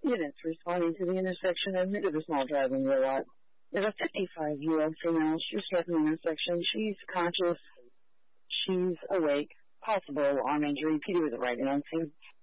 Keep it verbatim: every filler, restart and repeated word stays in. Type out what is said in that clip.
Units responding to the intersection admitted a small driving wheel lot. There's a fifty-five-year-old female. She was at the intersection. She's conscious. She's awake. Possible arm injury. P D was right on scene.